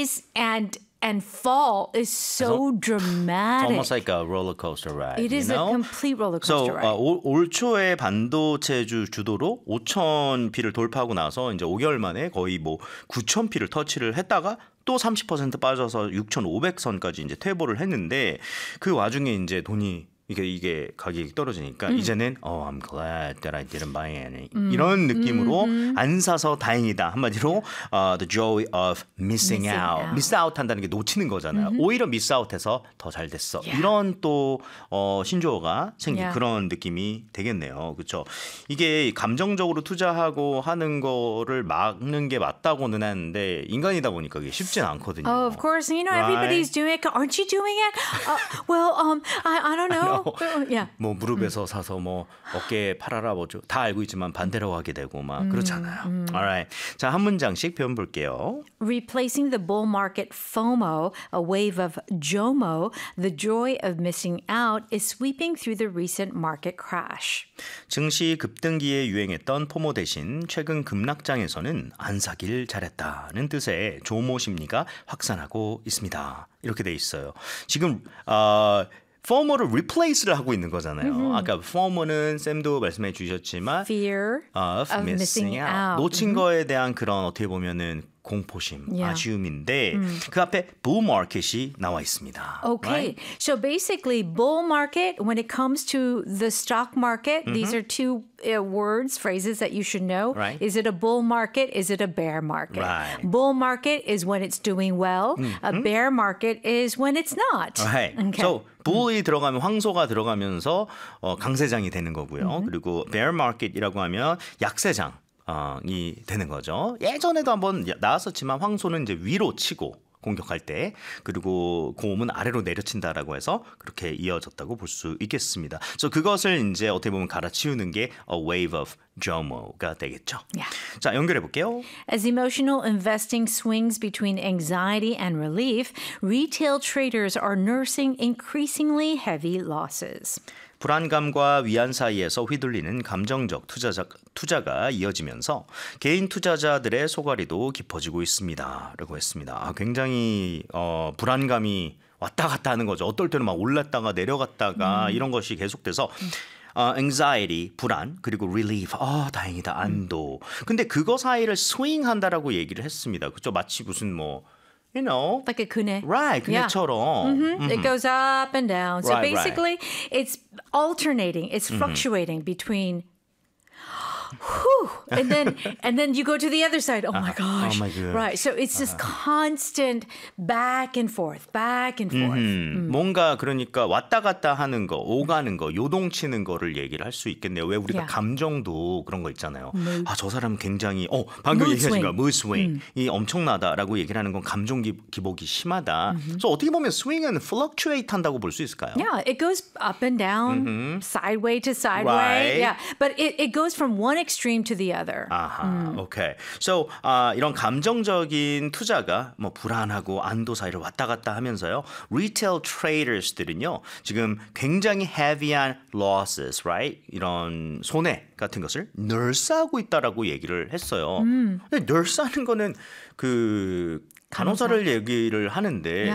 rise and fall is so dramatic. It's almost like a roller coaster ride. It is a complete roller coaster ride. 올 초에 반도체주 주도로 5,000P를 돌파하고 나서 이제 5개월 만에 거의 뭐 9,000P를 터치를 했다가 또 30% 빠져서 6,500선까지 이제 퇴보를 했는데 그 와중에 이제 돈이 이게 가격이 떨어지니까 이제는 I'm glad that I didn't buy any 이런 느낌으로 안 사서 다행이다. 한마디로 the joy of missing out. miss out 한다는 게 놓치는 거잖아요. 오히려 miss out해서 더 잘 됐어. 이런 또 신조어가 생긴 그런 느낌이 되겠네요. 그렇죠? 이게 감정적으로 투자하고 하는 거를 막는 게 맞다고는 하는데 인간이다 보니까 그게 쉽진 않거든요. Oh, of course. You know, everybody's doing it. Aren't you doing it? I don't know. Yeah. 뭐 무릎에서 사서 뭐 어깨에 팔아라 뭐죠. 다 알고 있지만 반대로 하게 되고 막 그렇잖아요. Alright. 자, 한 문장씩 표현 볼게요. Replacing the bull market FOMO, a wave of JOMO, the joy of missing out is sweeping through the recent market crash. 증시 급등기에 유행했던 포모 대신 최근 급락장에서는 안 사길 잘했다는 뜻의 조모 심리가 확산하고 있습니다. 이렇게 돼 있어요. 지금 FOMO를 replace를 하고 있는 거잖아요. 아까 FOMO는 쌤도 말씀해 주셨지만 Fear of missing out. 놓친 거에 대한 그런 어떻게 보면은 공포심, 아쉬움인데 그 앞에 bull market이 나와 있습니다. Okay, right? so basically bull market, when it comes to the stock market, these are two words, phrases that you should know. Right. Is it a bull market? Is it a bear market? Right. Bull market is when it's doing well. A bear market is when it's not. Right. Okay. So bull이 들어가면 황소가 들어가면서 강세장이 되는 거고요. 그리고 bear market이라고 하면 약세장. 이 되는 거죠. 예전에도 한번 나왔었지만 황소는 이제 위로 치고 공격할 때 그리고 곰은 아래로 내려친다라고 해서 그렇게 이어졌다고 볼 수 있겠습니다. 그래서 그것을 이제 어떻게 보면 갈아치우는 게 a wave of JOMO가 되겠죠. Yeah. 자, 연결해 볼게요. As emotional investing swings between anxiety and relief, retail traders are nursing increasingly heavy losses. 불안감과 위안 사이에서 휘둘리는 감정적 투자가 이어지면서 개인 투자자들의 소갈이도 깊어지고 있습니다. 라고 했습니다. 굉장히 불안감이 왔다 갔다 하는 거죠. 어떨 때는 막 올랐다가 내려갔다가 이런 것이 계속돼서 anxiety, 불안, 그리고 relief, 다행이다, 안도. 근데 그거 사이를 swing 한다라고 얘기를 했습니다. 그죠? 마치 무슨 뭐 you know, Like a kune. right, 그네처럼. It goes up and down. So Right, basically, it's alternating. It's fluctuating between whew, and then you go to the other side. Oh my gosh. Oh my God. Right. So it's this constant back and forth, back and forth. 뭔가 그러니까 왔다 갔다 하는 거, 오가는 거, 요동치는 거를 얘기를 할 수 있겠네요. 왜 우리가 감정도 그런 거 있잖아요. 저 사람 굉장히 방금 Mood 얘기하신 거 swing. mood swing이 엄청나다라고 얘기를 하는 건 감정 기복이 심하다. 그래서 어떻게 보면 swing은 fluctuate 한다고 볼 수 있을까요? Yeah, it goes up and down, sideway to sideway. Right. Yeah, but it goes from one extreme to the other. 아하, 오케이. So 이런 감정적인 투자가 뭐 불안하고 안도 사이를 왔다 갔다 하면서요. Retail traders들은요. 지금 굉장히 heavy한 losses, right? 이런 손해 같은 것을 nurse하고 있다라고 얘기를 했어요. 근데 nurse하는 거는 그 간호사를 얘기를 하는데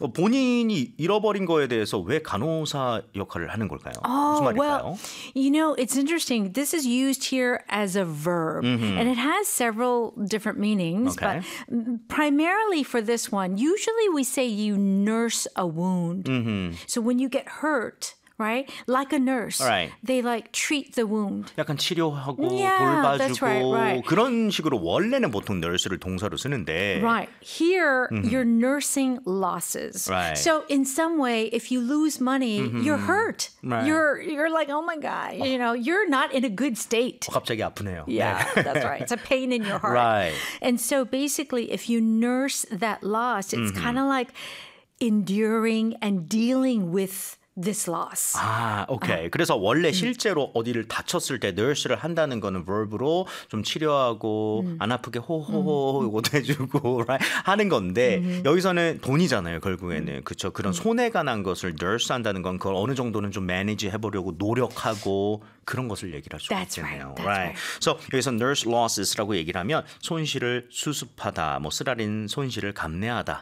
본인이 잃어버린 거에 대해서 왜 간호사 역할을 하는 걸까요? 무슨 말일까요? Well, you know, it's interesting. This is used here as a verb, and it has several different meanings. Okay. But primarily for this one, usually we say you nurse a wound. So when you get hurt, right? Like a nurse. Right. They like treat the wound. 약간 치료하고 Yeah, 돌봐주고 that's right. 그런 식으로 원래는 보통 nurse를 동사로 쓰는데 Right. Here, you're nursing losses. Right. So in some way, if you lose money, you're hurt. Right. You're like, oh my God, you know, you're not in a good state. 갑자기 아프네요. Yeah, that's right. It's a pain in your heart. Right. And so basically, if you nurse that loss, it's kind of like enduring and dealing with this loss. 오케이. 그래서 원래 실제로 어디를 다쳤을 때 nurse를 한다는 거는 verb로 좀 치료하고 안 아프게 호호호 이거 해주고 right? 하는 건데 여기서는 돈이잖아요. 결국에는 그렇죠. 그런 손해가 난 것을 nurse 한다는 건 그걸 어느 정도는 좀 manage 해보려고 노력하고 그런 것을 얘기를 할 수 있겠네요. That's right. So 여기서 nurse losses라고 얘기를 하면 손실을 수습하다, 뭐 쓰라린 손실을 감내하다